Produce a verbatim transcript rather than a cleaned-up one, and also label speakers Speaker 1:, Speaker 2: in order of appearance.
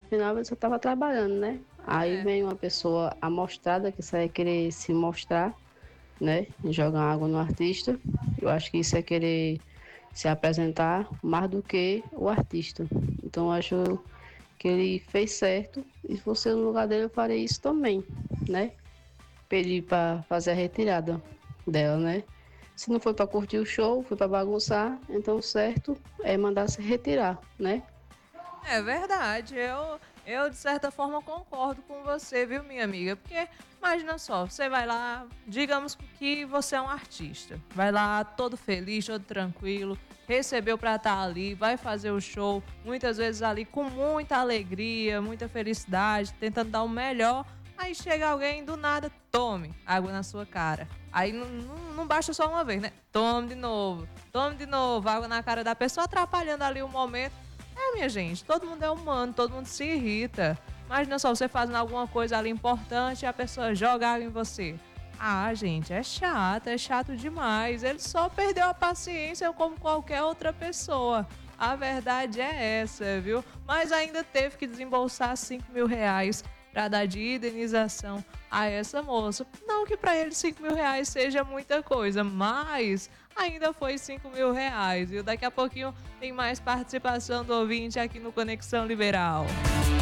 Speaker 1: final você estava trabalhando, né? Aí
Speaker 2: É.
Speaker 1: vem uma pessoa amostrada que sai querer se mostrar, né? Jogar água no artista. Eu acho que isso é querer se apresentar mais do que o artista. Então eu acho que ele fez certo e se fosse no lugar dele eu faria isso também, né? Pedir para fazer a retirada dela, né? Se não foi para curtir o show, foi para bagunçar, então o certo é mandar se retirar, né?
Speaker 2: É verdade, eu, eu de certa forma concordo com você, viu, minha amiga? Porque imagina só, você vai lá, digamos que você é um artista, vai lá todo feliz, todo tranquilo, recebeu pra estar ali, vai fazer o show, muitas vezes ali com muita alegria, muita felicidade, tentando dar o melhor. Aí chega alguém do nada, tome água na sua cara. Aí não, não, não basta só uma vez, né? Tome de novo, tome de novo, água na cara da pessoa, atrapalhando ali o momento. É, minha gente, todo mundo é humano, todo mundo se irrita. Imagina só, você fazendo alguma coisa ali importante e a pessoa joga água em você. Ah, gente, é chato, é chato demais. Ele só perdeu a paciência como qualquer outra pessoa. A verdade é essa, viu? Mas ainda teve que desembolsar cinco mil reais para dar de indenização a essa moça. Não que para ele cinco mil reais seja muita coisa, mas ainda foi cinco mil reais, viu? Daqui a pouquinho tem mais participação do ouvinte aqui no Conexão Liberal.